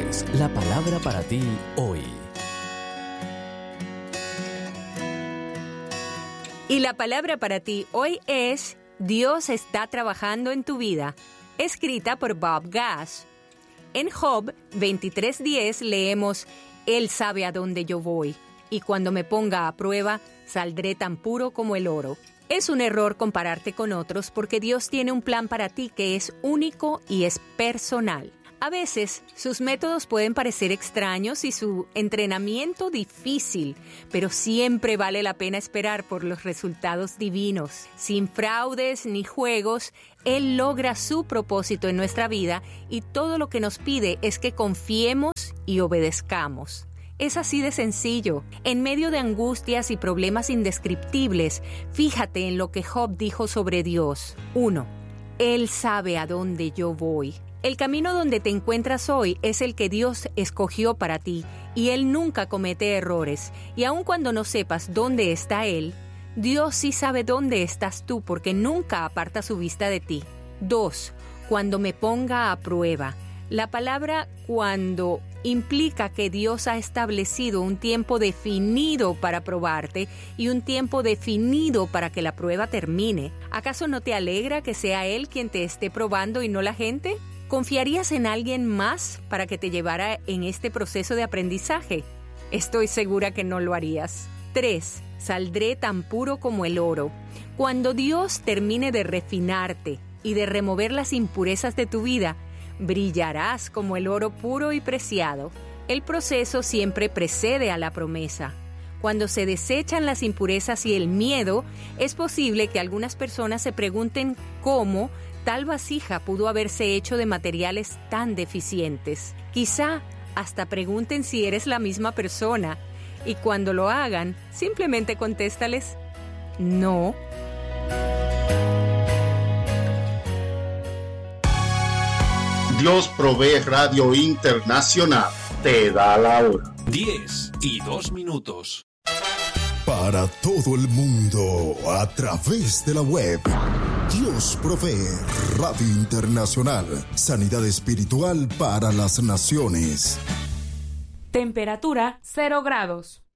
es la palabra para ti hoy. Y la palabra para ti hoy es Dios está trabajando en tu vida, escrita por Bob Gass. En Job 23:10 leemos: Él sabe a dónde yo voy, y cuando me ponga a prueba, saldré tan puro como el oro. Es un error compararte con otros porque Dios tiene un plan para ti que es único y es personal. A veces, sus métodos pueden parecer extraños y su entrenamiento difícil, pero siempre vale la pena esperar por los resultados divinos. Sin fraudes ni juegos, Él logra su propósito en nuestra vida y todo lo que nos pide es que confiemos y obedezcamos. Es así de sencillo. En medio de angustias y problemas indescriptibles, fíjate en lo que Job dijo sobre Dios. 1. Él sabe a dónde yo voy. El camino donde te encuentras hoy es el que Dios escogió para ti y Él nunca comete errores. Y aun cuando no sepas dónde está Él, Dios sí sabe dónde estás tú porque nunca aparta su vista de ti. 2. Cuando me ponga a prueba. La palabra cuando implica que Dios ha establecido un tiempo definido para probarte y un tiempo definido para que la prueba termine. ¿Acaso no te alegra que sea Él quien te esté probando y no la gente? ¿Confiarías en alguien más para que te llevara en este proceso de aprendizaje? Estoy segura que no lo harías. 3. Saldré tan puro como el oro. Cuando Dios termine de refinarte y de remover las impurezas de tu vida, brillarás como el oro puro y preciado. El proceso siempre precede a la promesa. Cuando se desechan las impurezas y el miedo, es posible que algunas personas se pregunten cómo tal vasija pudo haberse hecho de materiales tan deficientes. Quizá hasta pregunten si eres la misma persona, y cuando lo hagan, simplemente contéstales: no. Dios Provee Radio Internacional te da la hora. 10:02. Para todo el mundo, a través de la web. Dios Provee Radio Internacional. Sanidad espiritual para las naciones. Temperatura 0 grados.